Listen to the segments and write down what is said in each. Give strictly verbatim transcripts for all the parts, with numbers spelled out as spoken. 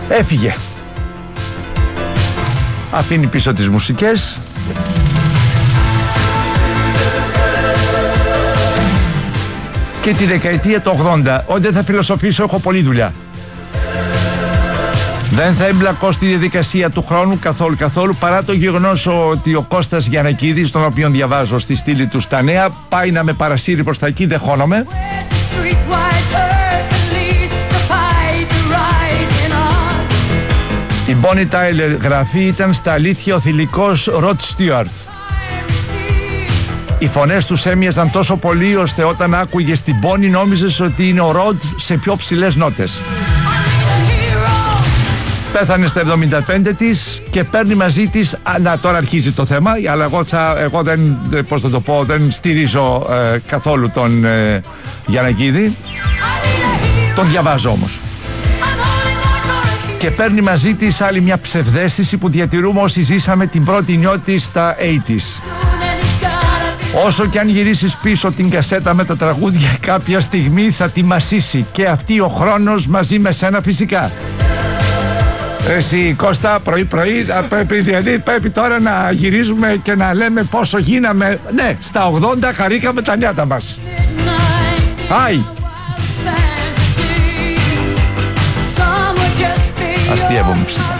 Έφυγε. Αφήνει πίσω τις μουσικές. Και τη δεκαετία του ογδόντα, ό, δεν θα φιλοσοφήσω, έχω πολλή δουλειά. Δεν θα εμπλακώ στη διαδικασία του χρόνου καθόλου καθόλου, παρά το γεγονός ότι ο Κώστας Γιαννακίδης, τον οποίον διαβάζω στη στήλη του στα νέα, πάει να με παρασύρει προς τα εκεί, δεν χώνομαι. Η Bonnie Tyler γραφή ήταν στα αλήθεια ο θηλυκός Ροτ Στιούαρτ. Οι φωνές τους έμοιαζαν τόσο πολύ ώστε όταν άκουγες την Bonnie νόμιζες ότι είναι ο Ροτ σε πιο ψηλές νότες. Πέθανε στα εβδομήντα πέντε της και παίρνει μαζί της, να τώρα αρχίζει το θέμα, αλλά εγώ, θα, εγώ δεν, πώς θα το πω, δεν στηρίζω ε, καθόλου τον ε, Γιαννακίδη. Τον διαβάζω όμως. Και παίρνει μαζί της άλλη μια ψευδαίσθηση που διατηρούμε όσοι ζήσαμε την πρώτη νιώτη στα ογδόντα. Όσο και αν γυρίσεις πίσω την κασέτα με τα τραγούδια, κάποια στιγμή θα τη μασίσει και αυτή ο χρόνος μαζί με σένα φυσικά. Εσύ Κώστα, πρωί πρωί πρέπει, δηλαδή, πρέπει τώρα να γυρίζουμε και να λέμε πόσο γίναμε. Ναι, στα ογδόντα χαρήκαμε τα νιάτα μας. Άι! Αστείευομαι φυσικά.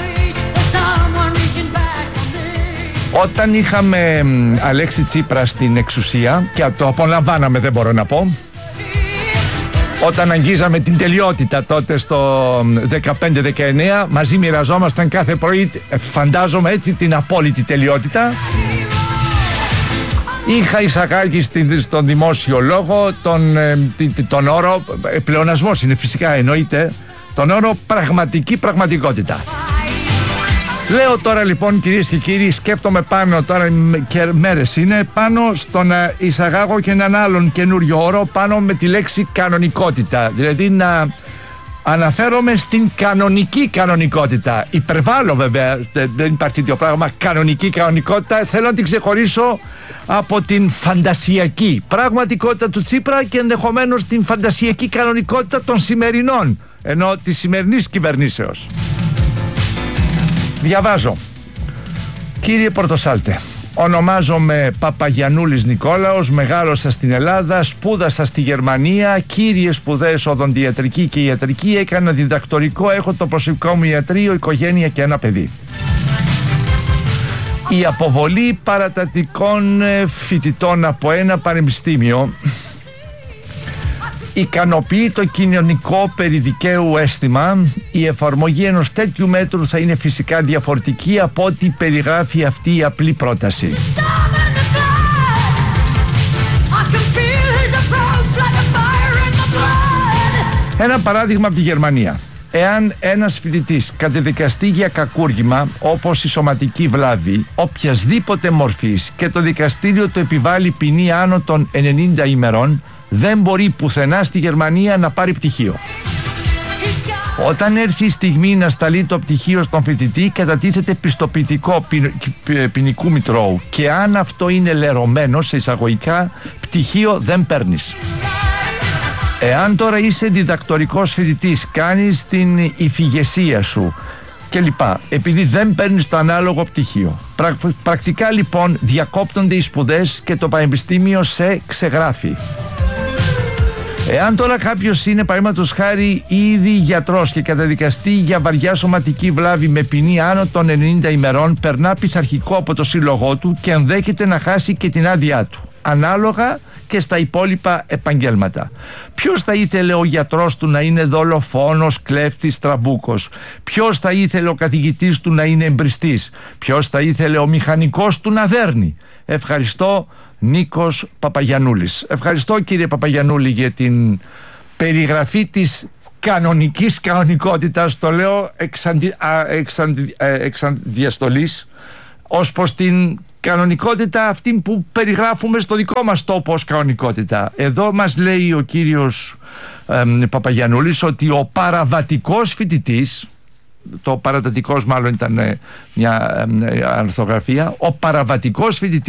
Όταν είχαμε Αλέξη Τσίπρα στην εξουσία, και το απολαμβάναμε, δεν μπορώ να πω, όταν αγγίζαμε την τελειότητα τότε στο δεκαπέντε δεκαεννέα, μαζί μοιραζόμασταν κάθε πρωί, φαντάζομαι έτσι, την απόλυτη τελειότητα. Είχα εισαγάγει στον δημόσιο λόγο τον, τον όρο, πλεονασμός είναι φυσικά, εννοείται, τον όρο πραγματική πραγματικότητα. Λέω τώρα λοιπόν, κυρίες και κύριοι, σκέφτομαι πάνω τώρα και μέρες είναι, πάνω στο να εισαγάγω και έναν άλλον καινούριο όρο πάνω με τη λέξη κανονικότητα. Δηλαδή να αναφέρομαι στην κανονική κανονικότητα. Υπερβάλλω βέβαια, δεν υπάρχει τέτοιο πράγμα, κανονική κανονικότητα. Θέλω να την ξεχωρίσω από την φαντασιακή πραγματικότητα του Τσίπρα και ενδεχομένως την φαντασιακή κανονικότητα των σημερινών, ενώ της σημερινής κυβερνήσεως. Διαβάζω. Κύριε Πορτοσάλτε, ονομάζομαι Παπαγιαννούλης Νικόλαος, μεγάλωσα στην Ελλάδα, σπούδασα στη Γερμανία, κύριες σπουδές οδοντιατρική και ιατρική, έκανα διδακτορικό, έχω το προσωπικό μου ιατρείο, οικογένεια και ένα παιδί. Η αποβολή παρατατικών φοιτητών από ένα πανεπιστήμιο ικανοποιεί το κοινωνικό περιδικαίου αίσθημα. Η εφαρμογή ενός τέτοιου μέτρου θα είναι φυσικά διαφορετική από ό,τι περιγράφει αυτή η απλή πρόταση. Ένα παράδειγμα από τη Γερμανία. Εάν ένας φοιτητής κατεδικαστεί για κακούργημα όπως η σωματική βλάβη οποιασδήποτε μορφής και το δικαστήριο του επιβάλλει ποινή άνω των ενενήντα ημερών, δεν μπορεί πουθενά στη Γερμανία να πάρει πτυχίο. Όταν έρθει η στιγμή να σταλεί το πτυχίο στον φοιτητή, κατατίθεται πιστοποιητικό ποινικού μητρώου και αν αυτό είναι λερωμένο σε εισαγωγικά, πτυχίο δεν παίρνεις. Εάν τώρα είσαι διδακτορικός φοιτητής, κάνεις την υφηγεσία σου κλπ, επειδή δεν παίρνεις το ανάλογο πτυχίο, Πρα, πρακτικά λοιπόν διακόπτονται οι σπουδές και το πανεπιστήμιο σε ξεγράφει. Εάν τώρα κάποιος είναι παραδείγματος χάρη ήδη γιατρός και καταδικαστεί για βαριά σωματική βλάβη με ποινή άνω των ενενήντα ημερών, περνά πειθαρχικό από το σύλλογό του και ενδέχεται να χάσει και την άδειά του, ανάλογα και στα υπόλοιπα επαγγέλματα. Ποιος θα ήθελε ο γιατρός του να είναι δολοφόνος, κλέφτης, τραμπούκος? Ποιος θα ήθελε ο καθηγητής του να είναι εμπριστής? Ποιος θα ήθελε ο μηχανικός του να δέρνει? Ευχαριστώ, Νίκος Παπαγιαννούλης. Ευχαριστώ, κύριε Παπαγιαννούλη, για την περιγραφή της κανονικής κανονικότητας, το λέω εξαντι, εξαντι, εξανδιαστολής, ως προς την κανονικότητα αυτή που περιγράφουμε στο δικό μας τόπο ως κανονικότητα. Εδώ μας λέει ο κύριος ε, Παπαγιαννούλης ότι ο παραβατικός φοιτητής, το παρατατικός μάλλον ήταν μια ε, αρθογραφία, ο παραβατικός φοιτητής